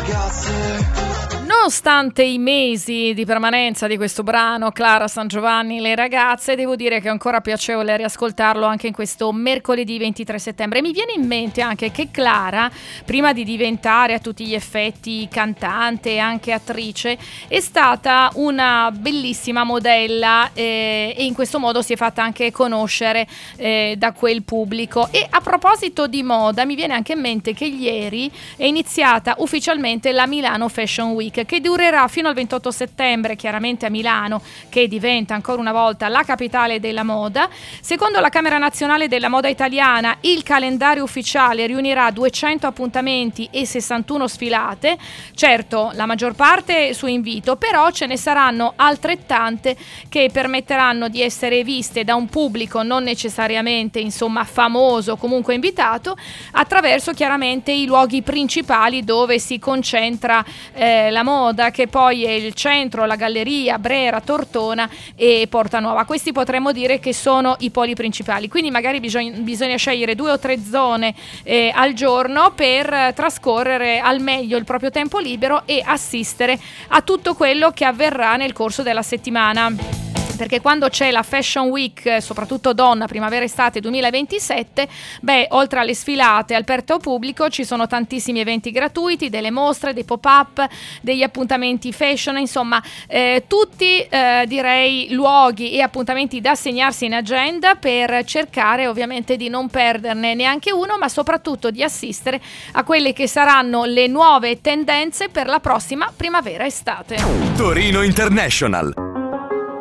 Nonostante i mesi di permanenza di questo brano, Clara San Giovanni, Le ragazze, devo dire che è ancora piacevole riascoltarlo anche in questo mercoledì 23 settembre. Mi viene in mente anche che Clara, prima di diventare a tutti gli effetti cantante e anche attrice, è stata una bellissima modella e in questo modo si è fatta anche conoscere da quel pubblico. E a proposito di moda, mi viene anche in mente che ieri è iniziata ufficialmente la Milano Fashion Week, che durerà fino al 28 settembre, chiaramente a Milano, che diventa ancora una volta la capitale della moda. Secondo la Camera Nazionale della Moda Italiana, il calendario ufficiale riunirà 200 appuntamenti e 61 sfilate. Certo, la maggior parte su invito, però ce ne saranno altrettante che permetteranno di essere viste da un pubblico non necessariamente, insomma, famoso, comunque invitato, attraverso chiaramente i luoghi principali dove si concentra la moda, che poi è il centro, la galleria, Brera, Tortona e Porta Nuova. Questi potremmo dire che sono i poli principali, quindi magari bisogna scegliere 2 o 3 zone al giorno per trascorrere al meglio il proprio tempo libero e assistere a tutto quello che avverrà nel corso della settimana. Perché quando c'è la Fashion Week, soprattutto donna, primavera-estate 2027, oltre alle sfilate aperte al pubblico ci sono tantissimi eventi gratuiti, delle mostre, dei pop-up, degli appuntamenti fashion, insomma tutti direi luoghi e appuntamenti da segnarsi in agenda per cercare ovviamente di non perderne neanche uno, ma soprattutto di assistere a quelle che saranno le nuove tendenze per la prossima primavera-estate. Torino International.